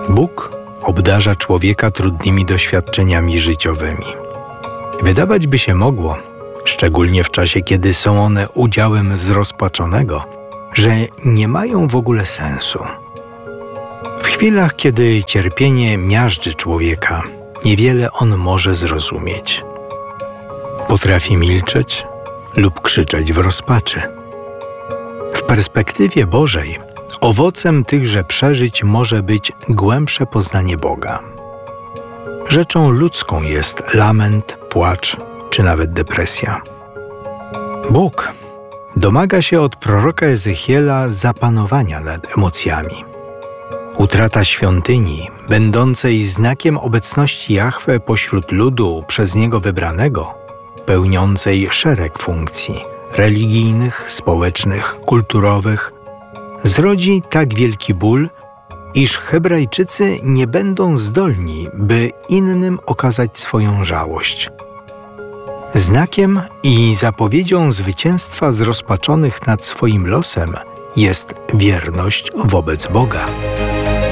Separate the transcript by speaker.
Speaker 1: Bóg obdarza człowieka trudnymi doświadczeniami życiowymi. Wydawać by się mogło, szczególnie w czasie, kiedy są one udziałem zrozpaczonego, że nie mają w ogóle sensu. W chwilach, kiedy cierpienie miażdży człowieka, niewiele on może zrozumieć. Potrafi milczeć lub krzyczeć w rozpaczy. W perspektywie Bożej owocem tychże przeżyć może być głębsze poznanie Boga. Rzeczą ludzką jest lament, płacz czy nawet depresja. Bóg domaga się od proroka Ezechiela zapanowania nad emocjami. Utrata świątyni, będącej znakiem obecności Jahwe pośród ludu przez Niego wybranego, pełniącej szereg funkcji religijnych, społecznych, kulturowych, zrodzi tak wielki ból, iż Hebrajczycy nie będą zdolni, by innym okazać swoją żałość. Znakiem i zapowiedzią zwycięstwa zrozpaczonych nad swoim losem jest wierność wobec Boga.